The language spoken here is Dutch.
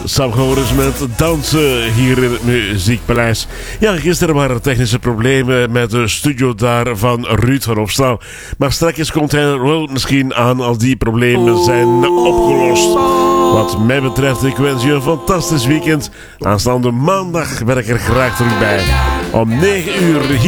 Sam Goris met dansen hier in het Muziekpaleis. Ja, gisteren waren er technische problemen met de studio daar van Ruud van Hofstouw. Maar straks komt hij wel misschien aan als die problemen zijn opgelost. Wat mij betreft, ik wens je een fantastisch weekend. Aanstaande maandag ben ik er graag terug bij. Om 9 uur.